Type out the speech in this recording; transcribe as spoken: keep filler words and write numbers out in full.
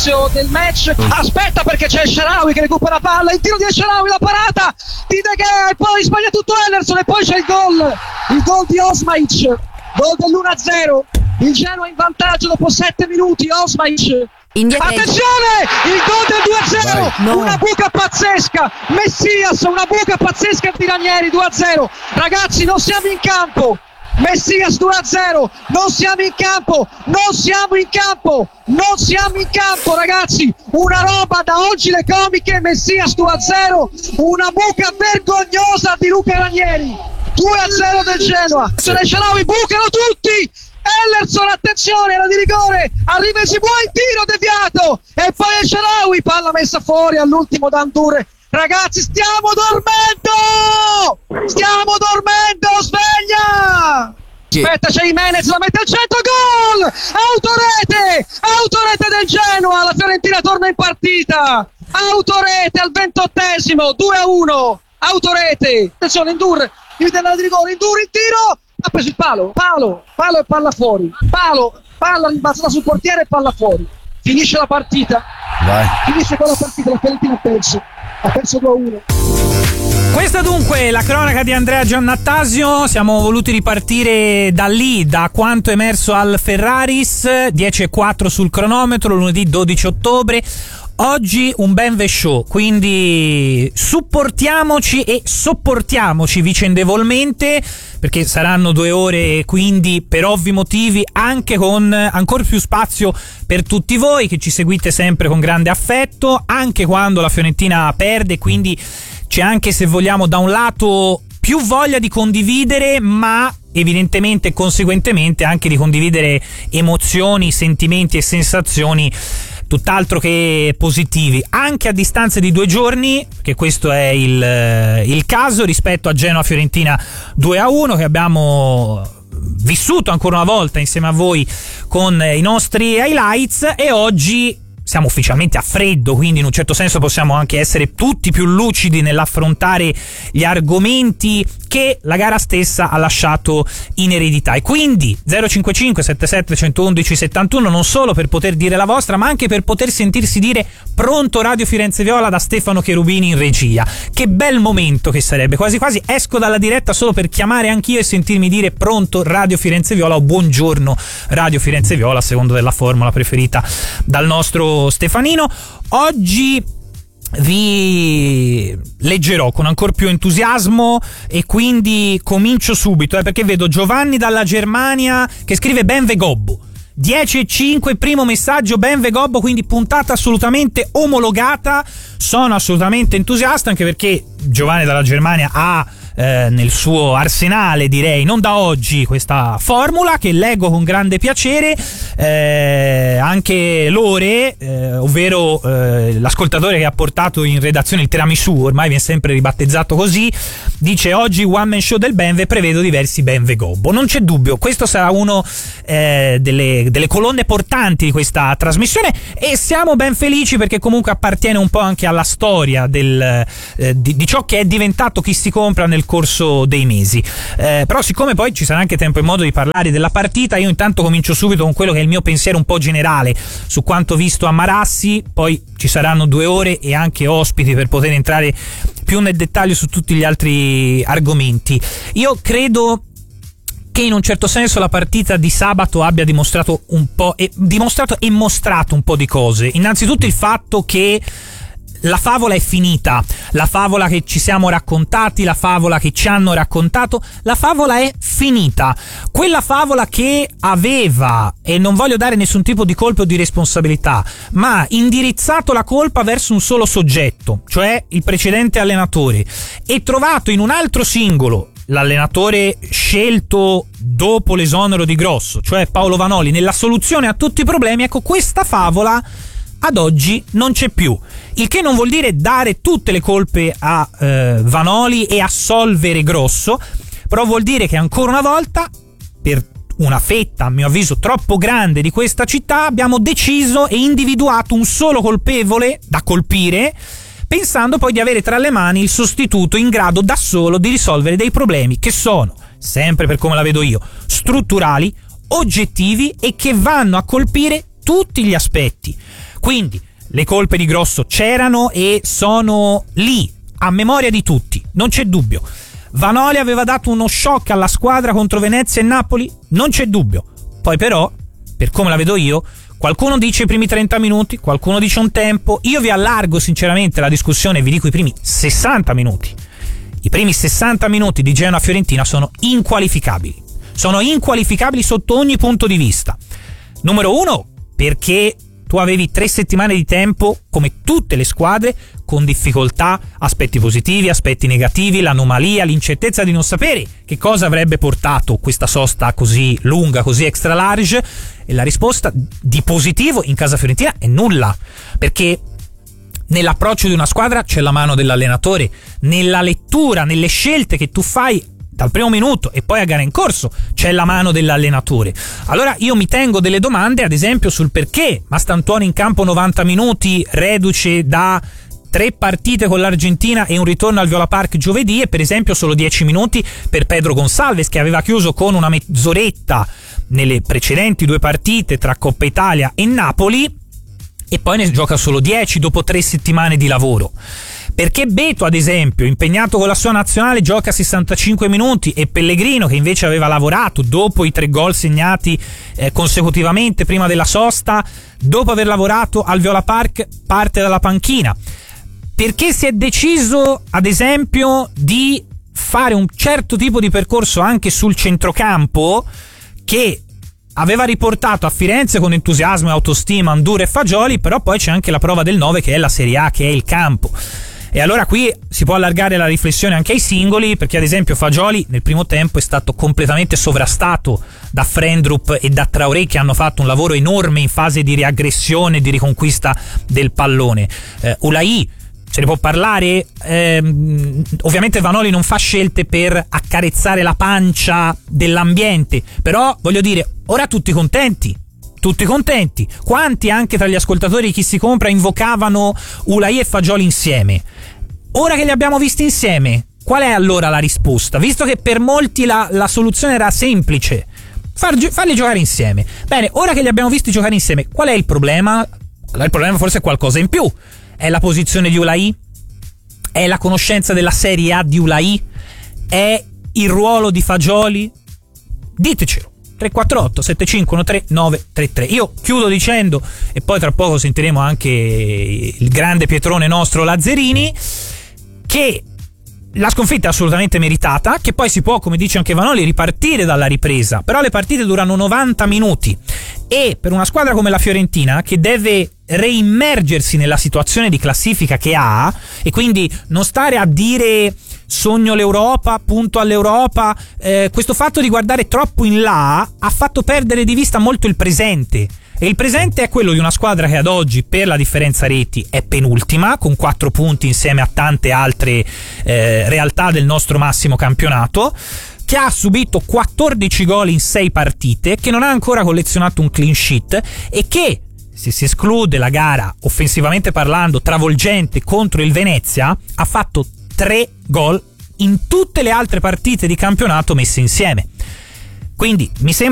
all'inizio del match. Aspetta perché c'è El Shaarawy che recupera la palla, il tiro di El Shaarawy, la parata di De Gea, e poi sbaglia tutto Henderson, e poi c'è il gol, il gol di Osmaic, gol dell'uno a zero. Il Genoa in vantaggio dopo sette minuti. Osmaic, attenzione, il gol del due a zero. No. Una buca pazzesca, Messias, una buca pazzesca di Ranieri. Due a zero, ragazzi, non siamo in campo. Messias due a zero, non siamo in campo, non siamo in campo, non siamo in campo, ragazzi, una roba da oggi le comiche. Messias due a zero, una buca vergognosa di Luca Ranieri. Due a zero del Genoa. Se ne Shaarawy, bucano tutti. Henderson, attenzione, era di rigore, arriva e si può, il tiro deviato, e poi El Shaarawy, palla messa fuori all'ultimo da Andure. Ragazzi, stiamo dormendo, stiamo dormendo, sveglia. Che... aspetta, c'è Jimenez, la mette al centro, gol, autorete, autorete del Genoa, la Fiorentina torna in partita, autorete al ventottesimo, due a uno, autorete. Attenzione, Ndour, il di rigore, Ndour, il tiro, ha preso il palo, palo, palo e palla fuori, palo, palla rimbalzata sul portiere e palla fuori. Finisce la partita. Vai. Finisce con la partita, la Fiorentina ha perso, ha perso due a uno. Questa dunque la cronaca di Andrea Giannattasio. Siamo voluti ripartire da lì, da quanto emerso al Ferraris. Dieci e quattro sul cronometro, lunedì dodici ottobre. Oggi un Benve Show, quindi supportiamoci e sopportiamoci vicendevolmente, perché saranno due ore, quindi per ovvi motivi anche con ancora più spazio per tutti voi che ci seguite sempre con grande affetto, anche quando la Fiorentina perde, quindi c'è anche, se vogliamo, da un lato più voglia di condividere, ma evidentemente e conseguentemente anche di condividere emozioni, sentimenti e sensazioni tutt'altro che positivi, anche a distanza di due giorni, che questo è il, il caso rispetto a Genoa-Fiorentina due a uno, che abbiamo vissuto ancora una volta insieme a voi con i nostri highlights, e oggi siamo ufficialmente a freddo, quindi in un certo senso possiamo anche essere tutti più lucidi nell'affrontare gli argomenti che la gara stessa ha lasciato in eredità. E quindi zero cinquantacinque settantasette centoudici settantuno, non solo per poter dire la vostra, ma anche per poter sentirsi dire pronto Radio Firenze Viola da Stefano Cherubini in regia. Che bel momento che sarebbe, quasi quasi esco dalla diretta solo per chiamare anch'io e sentirmi dire pronto Radio Firenze Viola o buongiorno Radio Firenze Viola, a secondo della formula preferita dal nostro Stefanino. Oggi vi leggerò con ancora più entusiasmo e quindi comincio subito, eh, perché vedo Giovanni dalla Germania che scrive Benve Gobbo. dieci e cinque, primo messaggio, Benve Gobbo, quindi puntata assolutamente omologata. Sono assolutamente entusiasta, anche perché Giovanni dalla Germania ha Eh, nel suo arsenale, direi, non da oggi, questa formula che leggo con grande piacere. Eh, anche Lore, eh, ovvero eh, l'ascoltatore che ha portato in redazione il tiramisù, ormai viene sempre ribattezzato così, dice oggi one man show del Benve, prevedo diversi Benve Gobbo. Non c'è dubbio, questo sarà uno eh, delle, delle colonne portanti di questa trasmissione, e siamo ben felici perché comunque appartiene un po' anche alla storia del, eh, di, di ciò che è diventato Chi si compra nel corso dei mesi. Eh, però siccome poi ci sarà anche tempo e modo di parlare della partita, io intanto comincio subito con quello che è il mio pensiero un po' generale su quanto visto a Marassi, poi ci saranno due ore e anche ospiti per poter entrare più nel dettaglio su tutti gli altri argomenti. Io credo che in un certo senso la partita di sabato abbia dimostrato un po' e dimostrato e mostrato un po' di cose. Innanzitutto il fatto che la favola è finita, la favola che ci siamo raccontati, la favola che ci hanno raccontato, la favola è finita. Quella favola che aveva, e non voglio dare nessun tipo di colpa o di responsabilità, ma indirizzato la colpa verso un solo soggetto, cioè il precedente allenatore, e trovato in un altro singolo l'allenatore scelto dopo l'esonero di Grosso, cioè Paolo Vanoli, nella soluzione a tutti i problemi. Ecco, questa favola ad oggi non c'è più, il che non vuol dire dare tutte le colpe a eh, Vanoli e assolvere Grosso, però vuol dire che ancora una volta, per una fetta a mio avviso troppo grande di questa città, abbiamo deciso e individuato un solo colpevole da colpire, pensando poi di avere tra le mani il sostituto in grado da solo di risolvere dei problemi che sono, sempre per come la vedo io, strutturali, oggettivi e che vanno a colpire tutti gli aspetti. Quindi le colpe di Grosso c'erano e sono lì, a memoria di tutti, non c'è dubbio. Vanoli aveva dato uno shock alla squadra contro Venezia e Napoli, non c'è dubbio. Poi però, per come la vedo io, qualcuno dice i primi trenta minuti, qualcuno dice un tempo. Io vi allargo sinceramente la discussione e vi dico i primi sessanta minuti. I primi sessanta minuti di Genoa-Fiorentina sono inqualificabili. Sono inqualificabili sotto ogni punto di vista. Numero uno, perché tu avevi tre settimane di tempo, come tutte le squadre, con difficoltà, aspetti positivi, aspetti negativi, l'anomalia, l'incertezza di non sapere che cosa avrebbe portato questa sosta così lunga, così extra large, e la risposta di positivo in casa fiorentina è nulla, perché nell'approccio di una squadra c'è la mano dell'allenatore, nella lettura, nelle scelte che tu fai dal primo minuto e poi a gara in corso c'è la mano dell'allenatore. Allora io mi tengo delle domande, ad esempio sul perché Mastantuono in campo novanta minuti, reduce da tre partite con l'Argentina e un ritorno al Viola Park giovedì, e per esempio solo dieci minuti per Pedro Gonçalves, che aveva chiuso con una mezz'oretta nelle precedenti due partite tra Coppa Italia e Napoli, e poi ne gioca solo dieci dopo tre settimane di lavoro. Perché Beto, ad esempio, impegnato con la sua nazionale, gioca sessantacinque minuti, e Pellegrino, che invece aveva lavorato dopo i tre gol segnati eh, consecutivamente prima della sosta, dopo aver lavorato al Viola Park, parte dalla panchina. Perché si è deciso, ad esempio, di fare un certo tipo di percorso anche sul centrocampo, che aveva riportato a Firenze con entusiasmo e autostima Andura e Fagioli, però poi c'è anche la prova del nove, che è la Serie A, che è il campo. E allora qui si può allargare la riflessione anche ai singoli, perché ad esempio Fagioli nel primo tempo è stato completamente sovrastato da Frendrup e da Traoré, che hanno fatto un lavoro enorme in fase di riaggressione e di riconquista del pallone. eh, Ulaì, se ne può parlare, ehm, ovviamente Vanoli non fa scelte per accarezzare la pancia dell'ambiente, però voglio dire, ora tutti contenti, tutti contenti. Quanti anche tra gli ascoltatori di Chi si compra invocavano Ulaì e Fagioli insieme? Ora che li abbiamo visti insieme, qual è allora la risposta? Visto che per molti la, la soluzione era semplice, far, farli giocare insieme. Bene, ora che li abbiamo visti giocare insieme, qual è il problema? Allora, il problema forse è qualcosa in più. È la posizione di Ulaì? È la conoscenza della Serie A di Ulaì? È il ruolo di Fagioli? Ditecelo. tre quattro otto sette cinque uno tre nove tre tre. Io chiudo dicendo, e poi tra poco sentiremo anche il grande Pietrone nostro Lazzarini, che la sconfitta è assolutamente meritata, che poi si può, come dice anche Vanoli, ripartire dalla ripresa, però le partite durano novanta minuti, e per una squadra come la Fiorentina, che deve reimmergersi nella situazione di classifica che ha, e quindi non stare a dire sogno l'Europa, punto all'Europa, eh, questo fatto di guardare troppo in là ha fatto perdere di vista molto il presente. E il presente è quello di una squadra che ad oggi, per la differenza reti, è penultima, con quattro punti insieme a tante altre eh, realtà del nostro massimo campionato, che ha subito quattordici gol in sei partite, che non ha ancora collezionato un clean sheet, e che, se si esclude la gara offensivamente parlando travolgente contro il Venezia, ha fatto tre gol in tutte le altre partite di campionato messe insieme. Quindi mi sembra